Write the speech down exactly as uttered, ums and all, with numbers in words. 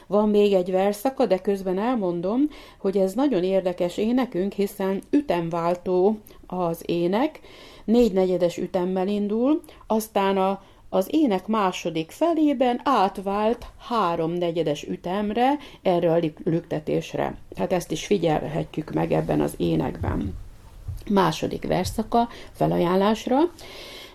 Van még egy versszaka, de közben elmondom, hogy ez nagyon érdekes énekünk, hiszen ütemváltó az ének, négynegyedes ütemmel indul, aztán a, az ének második felében átvált háromnegyedes ütemre, erre a lüktetésre. Hát ezt is figyelhetjük meg ebben az énekben. Második versszaka felajánlásra.